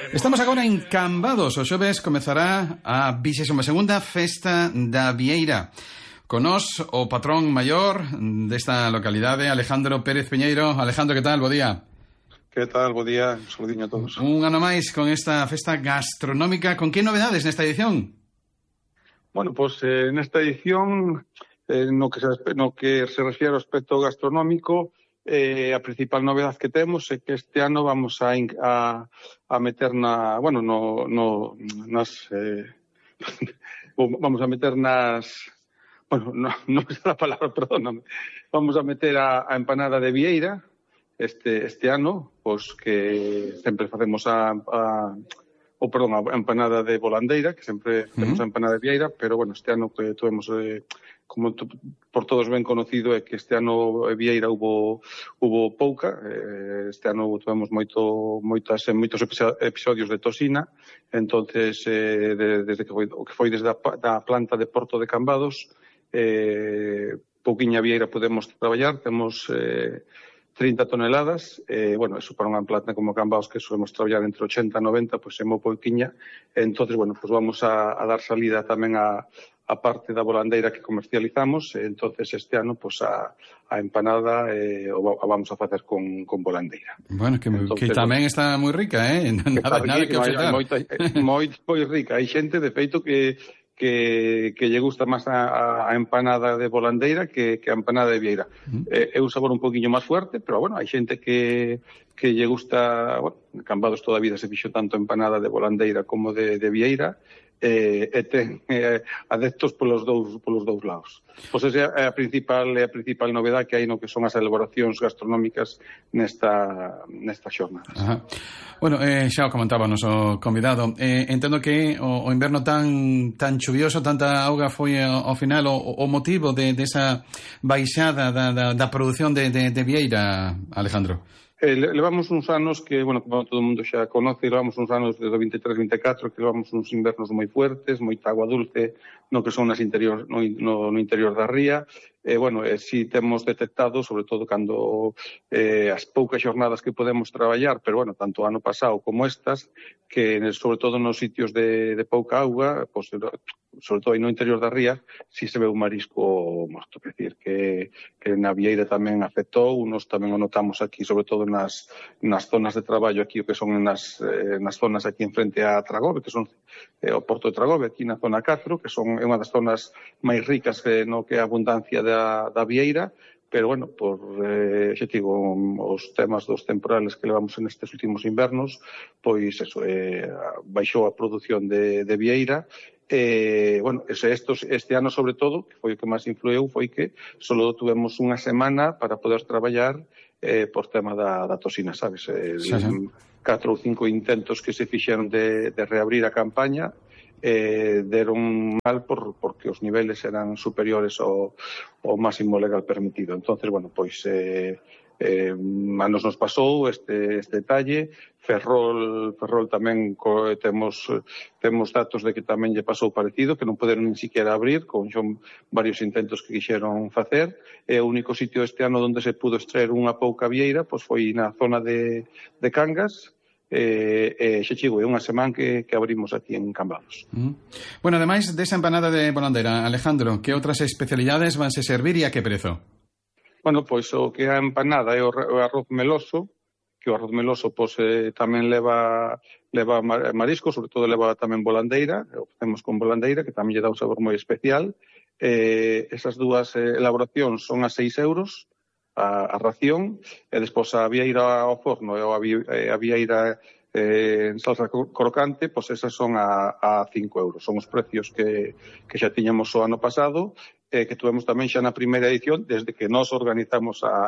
Estamos agora en Cambados. O xoves comezará a 22ª Festa da Vieira. Con nós o patrón maior desta localidade, Alejandro Pérez Peñeiro. Alejandro, que tal? Bo día. Que tal? Bo día. Un saludiño a todos. Un ano máis con esta festa gastronómica. Con que novedades nesta edición? Bueno, pues nesta edición, no que se refiere ao aspecto gastronómico, a principal novedade que temos é que este ano vamos a meter vamos a meter nas... Bueno, non é a palabra, perdóname. Vamos a meter a empanada de Vieira este ano, pois que sempre facemos a empanada de Volandeira, que sempre facemos a empanada de Vieira, pero, bueno, este ano que tuvemos, como por todos ben conocido, é que este ano Vieira hubo pouca. Este ano tuvemos moitos episodios de toxina, entonces desde que foi desde a planta de Porto de Cambados, pouquiña Vieira podemos traballar, temos 30 toneladas, bueno, eso para unha planta como Cambados que solemos traballar entre 80 e 90, pois é moi pouquiña, entonces, bueno, pois vamos a dar salida tamén a parte da volandeira que comercializamos, entonces este ano, pois a empanada a vamos a facer con volandeira. Bueno, que tamén está moi rica, nada que obxectar. Moi rica, hai xente, de feito, que lle gusta máis a empanada de volandeira que a empanada de Vieira. É un sabor un poquinho máis fuerte, pero, bueno, hai xente que lle gusta, bueno, en Cambados toda a vida se fixo tanto empanada de volandeira como de Vieira, e ten adeptos polos dous lados. Pois esa é a principal novedade que hai no que son as elaboracións gastronómicas nesta xornada. Bueno, xa o comentaba o noso convidado, entendo que o inverno tan chuvioso, tanta auga foi ao final o motivo desa baixada da produción de Vieira, Alejandro. Levamos uns anos que, bueno, como todo o mundo xa conoce, levamos uns anos desde o 23-24 que levamos uns invernos moi fuertes, moita agua dulce no que son no interior da ría. Bueno, si temos detectado, sobre todo cando as poucas xornadas que podemos traballar, pero, bueno, tanto ano pasado como estas, que sobre todo nos sitios de pouca auga, pues, sobre todo aí no interior da ría, si se ve un marisco morto. É dicir, que na Vieira tamén afectou, nos tamén o notamos aquí, sobre todo nas zonas de traballo aquí, que son nas zonas aquí en frente a Tragove, que son o Porto de Tragove, aquí na zona 4, que é unha das zonas máis ricas no que é a abundancia da Vieira, pero, bueno, xa digo, os temas dos temporales que levamos nestes últimos invernos, pois eso, baixou a produción de Vieira. Bueno, este ano, sobre todo, que foi o que máis influiu, foi que só tuvemos unha semana para poder traballar por tema da toxina, sabes? 4 ou 5 intentos que se fixeron de reabrir a campaña, deron mal porque os niveles eran superiores ao máximo legal permitido. Entonces, bueno, pois a nos pasou este detalle. Ferrol tamén temos datos de que tamén lle pasou parecido, que non poderon nin siquiera abrir, con varios intentos que quixeron facer. O único sitio este ano onde se pudo extraer unha pouca Vieira pois foi na zona de Cangas. Xa chigo, é unha semana que abrimos aquí en Cambados. Bueno, ademais desa empanada de volandeira, Alejandro, que outras especialidades vanse servir e a que prezo? Bueno, pois o que é a empanada é o arroz meloso, que o arroz meloso pois tamén leva marisco, sobre todo leva tamén volandeira, o facemos con volandeira, que tamén lle dá un sabor moi especial. Esas dúas elaboracións son a 6 euros a ración, e despois a Vieira ao forno e a Vieira en salsa crocante, pois esas son a 5 euros. Son os precios que xa tiñamos o ano pasado, que tuvemos tamén xa na primeira edición, desde que nos organizamos a